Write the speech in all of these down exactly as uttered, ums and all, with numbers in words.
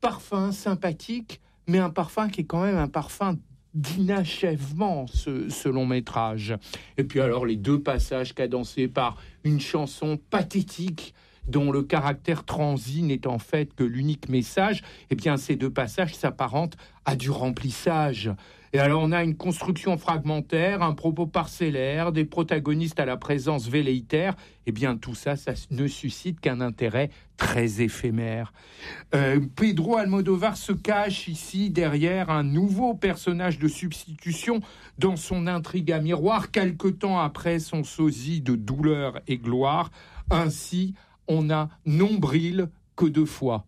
parfum sympathique, mais un parfum qui est quand même un parfum d'inachèvement, ce, ce long métrage. Et puis alors les deux passages cadencés par une chanson pathétique dont le caractère transi n'est en fait que l'unique message, eh bien ces deux passages s'apparentent à du remplissage. Et alors on a une construction fragmentaire, un propos parcellaire, des protagonistes à la présence velléitaire. Eh bien tout ça, ça ne suscite qu'un intérêt très éphémère. Euh, Pedro Almodovar se cache ici derrière un nouveau personnage de substitution dans son intrigue à miroir, quelque temps après son sosie de douleur et gloire. Ainsi, on a nombril que deux fois.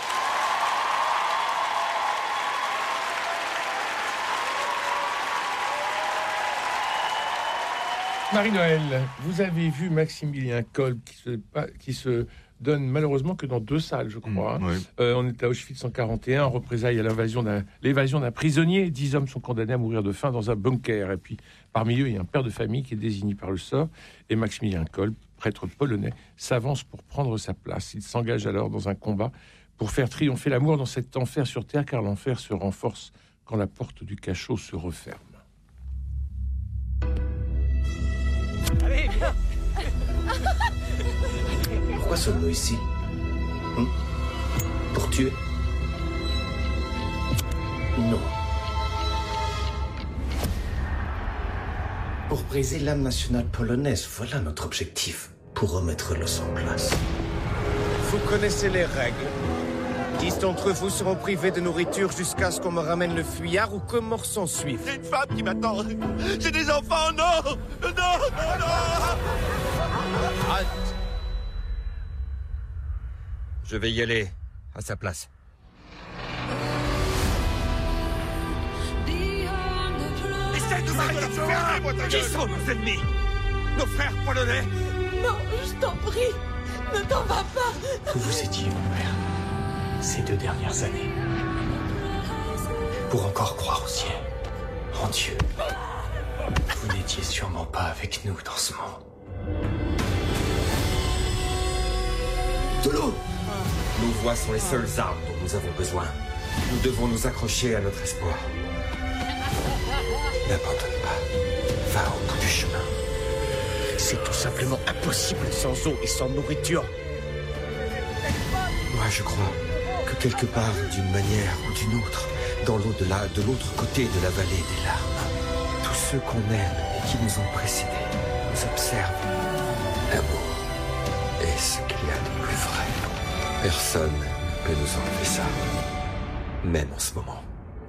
Marie-Noël, vous avez vu Maximilien Kolb qui se, qui se donne malheureusement que dans deux salles, je crois. Mmh, oui. euh, on est à Auschwitz en quarante et un, en représailles à l'invasion d'un, l'évasion d'un prisonnier. Dix hommes sont condamnés à mourir de faim dans un bunker. Et puis, parmi eux, il y a un père de famille qui est désigné par le sort. Et Maximilien Kolb, prêtre polonais, s'avance pour prendre sa place. Il s'engage alors dans un combat pour faire triompher l'amour dans cet enfer sur terre, car l'enfer se renforce quand la porte du cachot se referme. Allez, viens. Pourquoi sommes-nous ici hum Pour tuer? Non. Pour briser l'âme nationale polonaise, voilà notre objectif. Pour remettre l'os en place. Vous connaissez les règles. Dix d'entre vous seront privés de nourriture jusqu'à ce qu'on me ramène le fuyard ou que mort s'en suive. J'ai une femme qui m'attend. J'ai des enfants. Non, non, non, non. Halte. Je vais y aller à sa place. Essaye de m'arrêter. Qui sont nos ennemis? Nos frères polonais? Non, je t'en prie, ne t'en vas pas. Où vous étiez, mon père, ces deux dernières années? Pour encore croire au ciel, en Dieu. Vous n'étiez sûrement pas avec nous dans ce monde. De l'eau! Nos voix sont les seules armes dont nous avons besoin. Nous devons nous accrocher à notre espoir. N'abandonne pas. Va au bout du chemin. C'est tout simplement impossible sans eau et sans nourriture. Moi, je crois que quelque part, d'une manière ou d'une autre, dans l'au-delà, de l'autre côté de la vallée des larmes, tous ceux qu'on aime et qui nous ont précédés nous observent. L'amour est ce qu'il y a de plus vrai. Personne ne peut nous enlever ça, même en ce moment.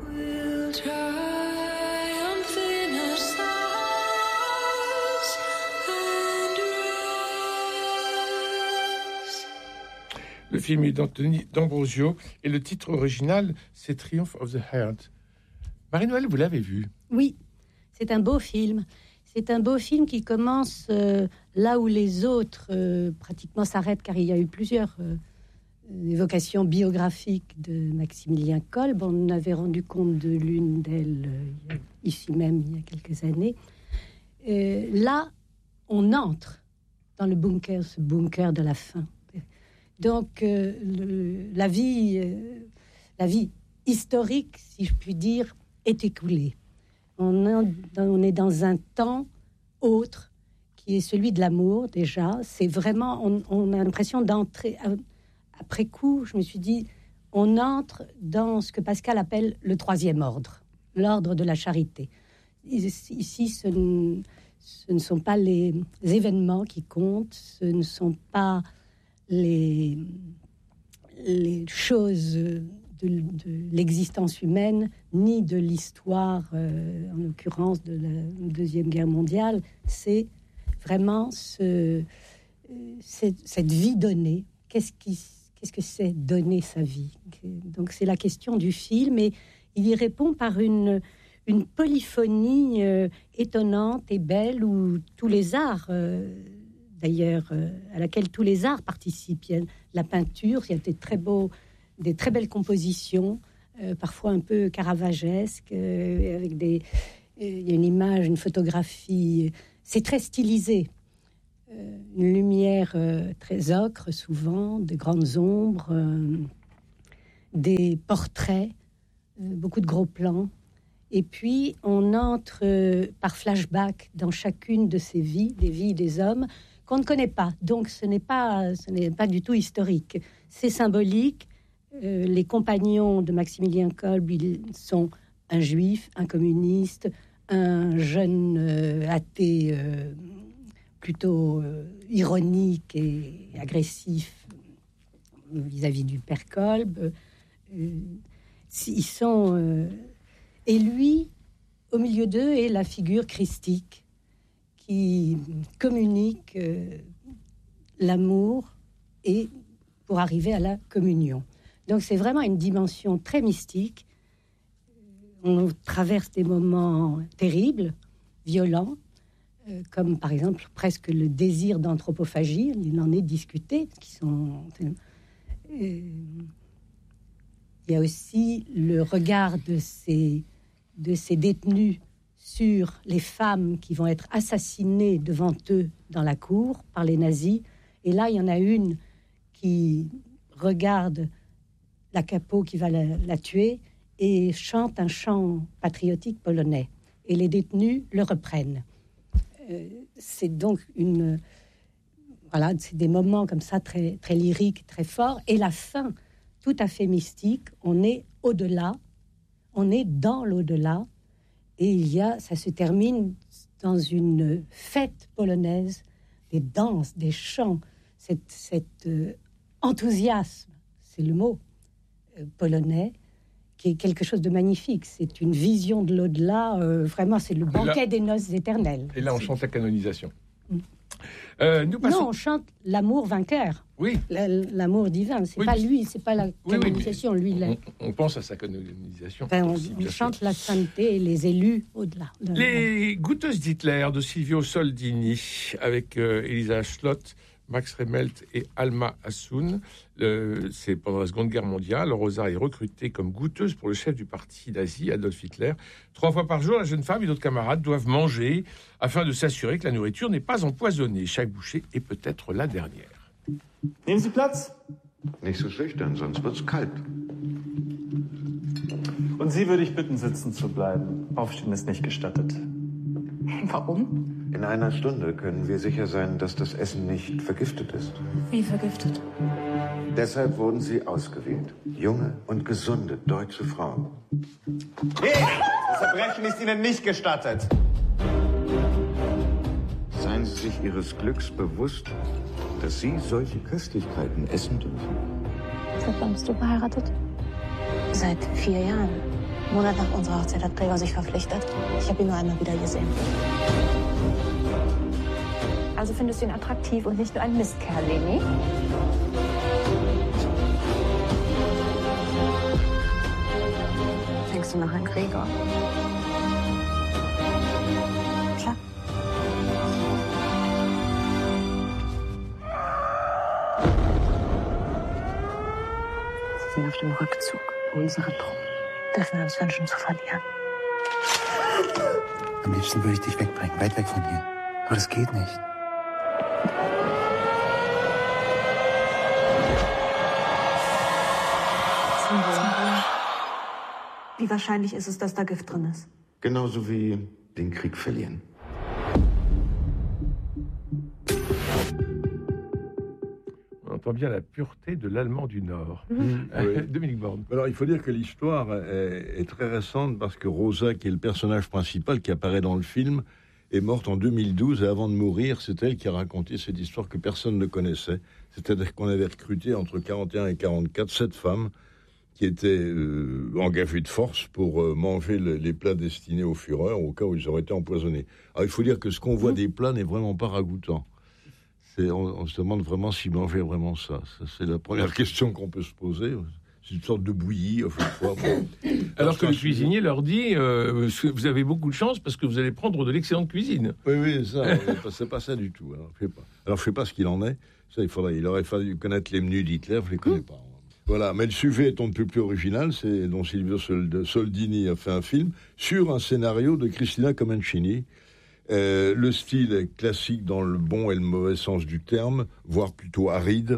Le film est d'Anthony D'Ambrosio et le titre original, c'est Triumph of the Heart. Marie-Noël, vous l'avez vu? Oui, c'est un beau film. C'est un beau film qui commence euh, là où les autres euh, pratiquement s'arrêtent, car il y a eu plusieurs euh, évocations biographiques de Maximilien Kolb. On avait rendu compte de l'une d'elles euh, ici même il y a quelques années. Euh, là, on entre dans le bunker, ce bunker de la faim. Donc, euh, le, la vie, euh, la vie historique, si je puis dire, est écoulée. On, a, on est dans un temps autre, qui est celui de l'amour, déjà. C'est vraiment, on, on a l'impression d'entrer, après coup, je me suis dit, on entre dans ce que Pascal appelle le troisième ordre, l'ordre de la charité. Ici, ce ne, ce ne sont pas les événements qui comptent, ce ne sont pas les, les choses de, de l'existence humaine, ni de l'histoire, euh, en l'occurrence de la Deuxième Guerre mondiale. C'est vraiment ce, cette, cette vie donnée. Qu'est-ce, qui, qu'est-ce que c'est donner sa vie? Donc c'est la question du film, et il y répond par une, une polyphonie euh, étonnante et belle, où tous les arts... Euh, d'ailleurs, euh, à laquelle tous les arts participent. Il y a la peinture, il y a des très beaux, des très belles compositions, euh, parfois un peu caravagesques, euh, avec des, euh, il y a une image, une photographie. C'est très stylisé, euh, une lumière euh, très ocre souvent, de grandes ombres, euh, des portraits, euh, beaucoup de gros plans. Et puis, on entre euh, par flashback dans chacune de ces vies, des vies des hommes, qu'on ne connaît pas. Donc, ce n'est pas, ce n'est pas du tout historique. C'est symbolique. Euh, les compagnons de Maximilien Kolb, ils sont un juif, un communiste, un jeune euh, athée euh, plutôt euh, ironique et agressif vis-à-vis du père Kolb. Euh, ils sont... Euh, et lui, au milieu d'eux, est la figure christique qui communique euh, l'amour et pour arriver à la communion. Donc c'est vraiment une dimension très mystique. On traverse des moments terribles, violents, euh, comme par exemple presque le désir d'anthropophagie. Il en est discuté, qui sont... Euh, il y a aussi le regard de ces, de ces détenus sur les femmes qui vont être assassinées devant eux dans la cour par les nazis. Et là, il y en a une qui regarde la capot qui va la, la tuer et chante un chant patriotique polonais. Et les détenus le reprennent. Euh, c'est donc une... Voilà, c'est des moments comme ça très, très lyriques, très forts. Et la fin, tout à fait mystique. On est au-delà. On est dans l'au-delà. Et il y a... Ça se termine dans une fête polonaise, des danses, des chants, cet, cet euh, enthousiasme, c'est le mot, euh, polonais, qui est quelque chose de magnifique. C'est une vision de l'au-delà. Euh, vraiment, c'est le banquet là, des noces éternelles. Et là, on chante la canonisation. Mm. Euh, nous passons... Non, on chante l'amour vainqueur. Oui. L'amour divin. C'est oui, pas lui, c'est pas la canonisation. Oui, oui, lui, là. On, on pense à sa canonisation. Enfin, on, aussi, on chante sûr. La sainteté et les élus au-delà. De... Les Goûteuses d'Hitler de Silvio Soldini avec euh, Elisa Schlott, Max Remmelt et Alma Hassoun. Euh, c'est pendant la Seconde Guerre mondiale. Rosa est recrutée comme goûteuse pour le chef du parti nazi, Adolf Hitler. Trois fois par jour, la jeune femme et d'autres camarades doivent manger afin de s'assurer que la nourriture n'est pas empoisonnée. Chaque bouchée est peut-être la dernière. Nehmen Sie Platz. Nicht so schüchtern, sonst wird's kalt. Und Sie würde ich bitten, sitzen zu bleiben. Aufstehen ist nicht gestattet. Warum? In einer Stunde können wir sicher sein, dass das Essen nicht vergiftet ist. Wie vergiftet? Deshalb wurden Sie ausgewählt. Junge und gesunde deutsche Frauen. Hey, das Verbrechen ist Ihnen nicht gestattet. Seien Sie sich Ihres Glücks bewusst, dass Sie solche Köstlichkeiten essen dürfen. Seit wann bist du verheiratet? Seit vier Jahren. Einen Monat nach unserer Hochzeit hat Gregor sich verpflichtet. Ich habe ihn nur einmal wieder gesehen. Also findest du ihn attraktiv und nicht nur ein Mistkerl, Leni? Denkst du noch an Gregor? Klar. Sie sind auf dem Rückzug. Unsere Truppen dürfen wir uns wünschen zu verlieren. Am liebsten würde ich dich wegbringen, weit weg von hier. Aber das geht nicht. Wie wahrscheinlich ist es, dass da Gift drin ist? Genauso wie den Krieg verlieren. On entend bien la pureté de l'Allemand du Nord. Mmh. Oui. Dominique Borne. Alors, il faut dire que l'histoire est, est très récente parce que Rosa, qui est le personnage principal qui apparaît dans le film, est morte en deux mille douze et avant de mourir, c'est elle qui a raconté cette histoire que personne ne connaissait. C'est-à-dire qu'on avait recruté entre quarante et un et quarante-quatre sept femmes qui étaient euh, engagées de force pour euh, manger le, les plats destinés aux Führers au cas où ils auraient été empoisonnés. Alors il faut dire que ce qu'on voit mmh. des plats n'est vraiment pas ragoûtant. C'est, on, on se demande vraiment s'ils mangeaient vraiment ça. ça. C'est la première question qu'on peut se poser. C'est une sorte de bouillie, à chaque fois. Bon. Alors que le cuisinier leur dit euh, vous avez beaucoup de chance parce que vous allez prendre de l'excellente cuisine. Oui, oui, ça, c'est pas ça du tout. Alors je sais pas. Alors je sais pas ce qu'il en est. Ça, il faudrait, il aurait fallu connaître les menus d'Hitler. Je les connais pas. Voilà, mais le sujet est un peu plus original. C'est dont Silvio Soldini a fait un film sur un scénario de Cristina Comencini. Euh, le style est classique dans le bon et le mauvais sens du terme, voire plutôt aride.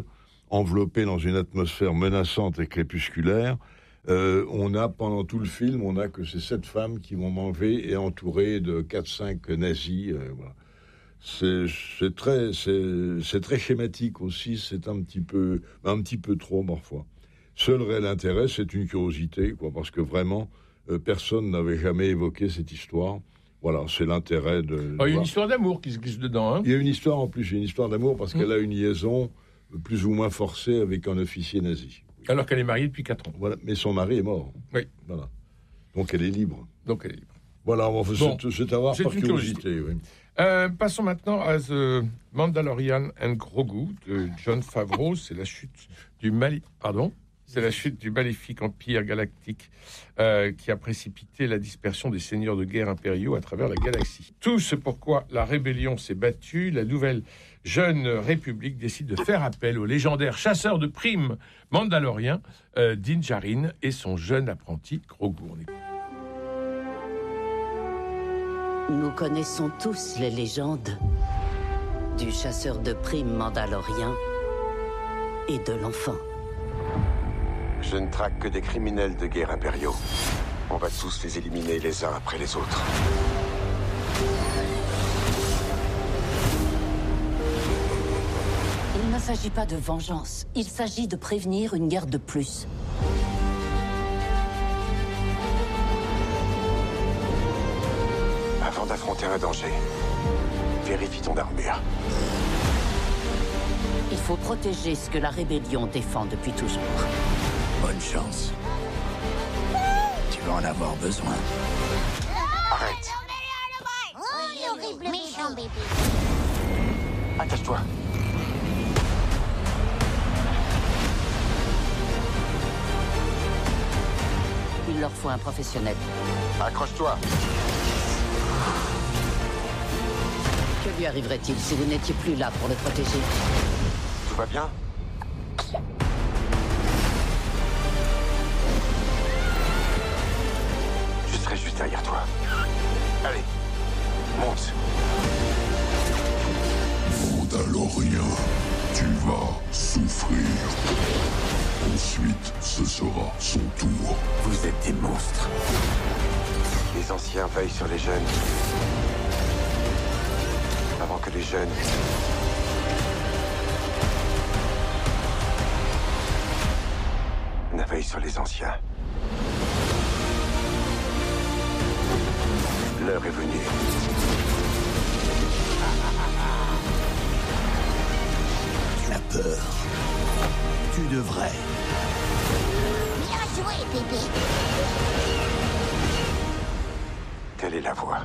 enveloppé dans une atmosphère menaçante et crépusculaire. Euh, on a, pendant tout le film, on a que ces sept femmes qui vont manger et entourées de quatre cinq nazis. Euh, voilà. C'est, c'est, très, c'est, c'est très schématique aussi, c'est un petit peu, un petit peu trop parfois. Seul réel intérêt, c'est une curiosité, quoi, parce que vraiment, euh, personne n'avait jamais évoqué cette histoire. Voilà, c'est l'intérêt de... Oh, il y a une histoire d'amour qui se glisse dedans. Hein. Il y a une histoire en plus, il y a une histoire d'amour parce mmh. qu'elle a une liaison plus ou moins forcée avec un officier nazi. Alors qu'elle est mariée depuis quatre ans. Voilà, mais son mari est mort. Oui. Voilà. Donc elle est libre. Donc elle est libre. Voilà, on va bon, c'est, c'est avoir c'est par une curiosité. curiosité. Oui. Euh, passons maintenant à The Mandalorian and Grogu de Jon Favreau. C'est la chute du Mali... Pardon C'est la chute du maléfique empire galactique euh, qui a précipité la dispersion des seigneurs de guerre impériaux à travers la galaxie. Tout ce pourquoi la rébellion s'est battue, la nouvelle jeune république décide de faire appel au légendaire chasseur de primes mandalorien euh, Din Djarin et son jeune apprenti Grogu. Nous connaissons tous les légendes du chasseur de primes mandalorien et de l'enfant. Je ne traque que des criminels de guerre impériaux. On va tous les éliminer les uns après les autres. Il ne s'agit pas de vengeance. Il s'agit de prévenir une guerre de plus. Avant d'affronter un danger, vérifie ton armure. Il faut protéger ce que la rébellion défend depuis toujours. Bonne chance. Tu vas en avoir besoin. Arrête. Oh, horrible méchant bébé. Attache-toi. Il leur faut un professionnel. Accroche-toi. Que lui arriverait-il si vous n'étiez plus là pour le protéger? Tout va bien? Je serai juste derrière toi. Allez, monte. Mandalorien, tu vas souffrir. Ensuite, ce sera son tour. Vous êtes des monstres. Les anciens veillent sur les jeunes. Avant que les jeunes... ne veillent sur les anciens. L'heure est venue. Tu as peur. Tu devrais. Bien joué, bébé. Telle est la voie.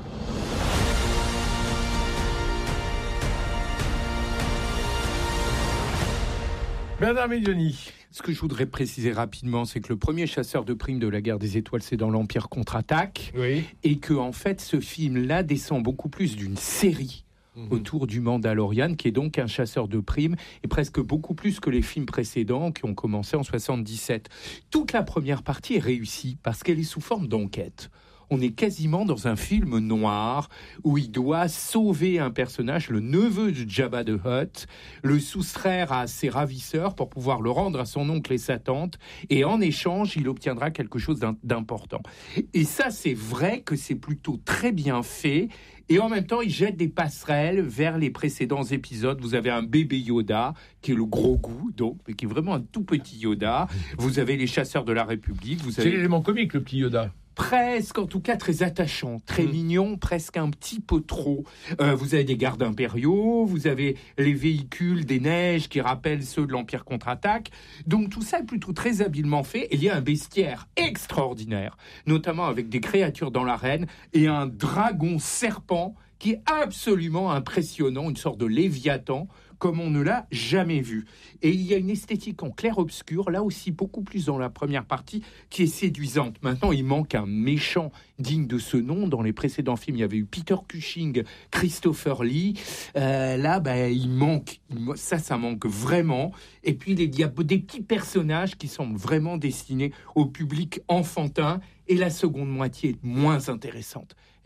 Bernard Médioni. Ce que je voudrais préciser rapidement, c'est que le premier chasseur de primes de la guerre des étoiles, c'est dans l'Empire contre-attaque. Oui. Et que, en fait, ce film-là descend beaucoup plus d'une série mmh. autour du Mandalorian, qui est donc un chasseur de primes, et presque beaucoup plus que les films précédents qui ont commencé en soixante-dix-sept. Toute la première partie est réussie parce qu'elle est sous forme d'enquête. On est quasiment dans un film noir où il doit sauver un personnage, le neveu de Jabba the Hutt, le soustraire à ses ravisseurs pour pouvoir le rendre à son oncle et sa tante, et en échange, il obtiendra quelque chose d'important. Et ça, c'est vrai que c'est plutôt très bien fait, et en même temps, il jette des passerelles vers les précédents épisodes. Vous avez un bébé Yoda, qui est le Grogu, donc, mais qui est vraiment un tout petit Yoda. Vous avez les chasseurs de la République. Vous avez... C'est l'élément comique, le petit Yoda. Presque, en tout cas, très attachant, très mmh. mignon, presque un petit peu trop. Euh, vous avez des gardes impériaux, vous avez les véhicules des neiges qui rappellent ceux de l'Empire contre-attaque. Donc tout ça est plutôt très habilement fait. Et il y a un bestiaire extraordinaire, notamment avec des créatures dans l'arène et un dragon serpent qui est absolument impressionnant, une sorte de léviathan, comme on ne l'a jamais vu. Et il y a une esthétique en clair-obscur, là aussi beaucoup plus dans la première partie, qui est séduisante. Maintenant, il manque un méchant digne de ce nom. Dans les précédents films, il y avait eu Peter Cushing, Christopher Lee. Euh, là, bah, il manque. Ça, ça manque vraiment. Et puis, il y a des petits personnages qui semblent vraiment destinés au public enfantin. Et la seconde moitié est moins intéressante.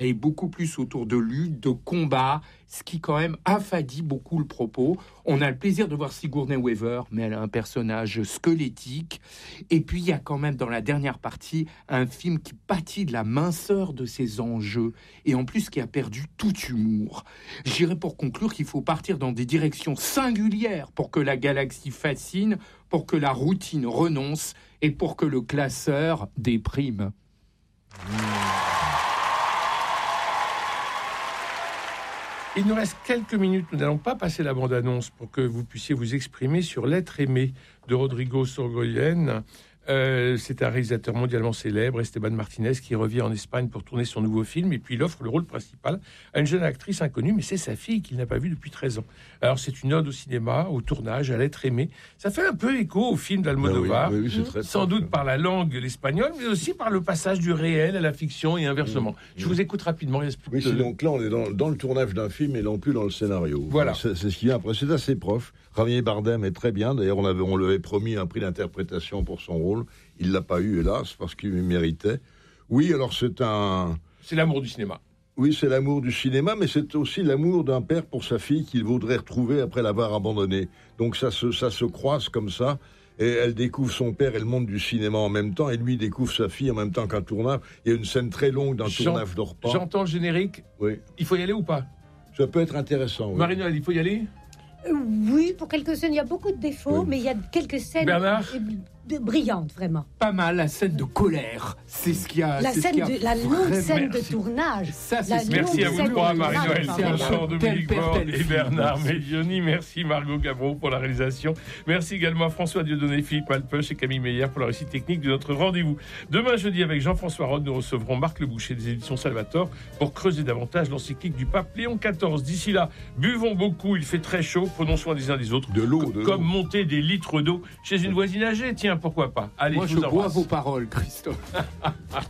est beaucoup plus autour de lutte, de combat, ce qui quand même affadit beaucoup le propos. On a le plaisir de voir Sigourney Weaver, mais elle a un personnage squelettique. Et puis il y a quand même dans la dernière partie un film qui pâtit de la minceur de ses enjeux et en plus qui a perdu tout humour. J'irais pour conclure qu'il faut partir dans des directions singulières pour que la galaxie fascine, pour que la routine renonce et pour que le classeur déprime. Il nous reste quelques minutes. Nous n'allons pas passer la bande-annonce pour que vous puissiez vous exprimer sur L'être aimé de Rodrigo Sorogoyen. Euh, c'est un réalisateur mondialement célèbre, Esteban Martinez, qui revient en Espagne pour tourner son nouveau film, et puis il offre le rôle principal à une jeune actrice inconnue, mais c'est sa fille qu'il n'a pas vue depuis treize ans. Alors c'est une ode au cinéma, au tournage, à l'être aimé. Ça fait un peu écho au film d'Almodovar, ben oui, oui, oui, c'est très sans doute par la langue, l'espagnol, mais aussi par le passage du réel à la fiction et inversement. Mmh. Je vous écoute rapidement. Il reste plus oui, que... c'est donc là, on est dans, dans le tournage d'un film et non plus dans le scénario. Voilà. C'est, c'est ce qui vient après. C'est assez proche. Javier Bardem est très bien. D'ailleurs, on, avait, on lui avait promis un prix d'interprétation pour son rôle. Il ne l'a pas eu, hélas, parce qu'il méritait. Oui, alors c'est un... C'est l'amour du cinéma. Oui, c'est l'amour du cinéma, mais c'est aussi l'amour d'un père pour sa fille qu'il voudrait retrouver après l'avoir abandonnée. Donc ça se, ça se croise comme ça, et elle découvre son père et le monde du cinéma en même temps, et lui découvre sa fille en même temps qu'un tournage. Il y a une scène très longue d'un J'en... tournage de repas. J'entends le générique. Oui. Il faut y aller ou pas? Ça peut être intéressant. Oui. Marie-Noël, il faut y aller? Euh, oui, pour quelques scènes, il y a beaucoup de défauts, oui. mais il y a quelques scènes Bernard euh, brillantes, vraiment. Pas mal, la scène de colère. C'est ce qui a... La, c'est scène ce qui a de, la longue vraiment... scène Merci. de tournage. Ça, c'est la merci à vous trois, Marie-Noël François, Dominique Borde et Bernard merci. Medioni. Merci Margot Gavreau pour la réalisation. Merci également à François Dieudonné, Philippe Malpeuch et Camille Meyer pour la réussite technique de notre rendez-vous. Demain jeudi, avec Jean-François Rode, nous recevrons Marc Le Boucher des éditions Salvator pour creuser davantage l'encyclique du pape Léon quatorze. D'ici là, buvons beaucoup, il fait très chaud, prenons soin des uns des autres. De l'eau, de Comme l'eau. monter des litres d'eau chez une voisine âgée. Tiens, pourquoi pas. Allez, Moi, je je vous bois embrasse. vos paroles, Christophe.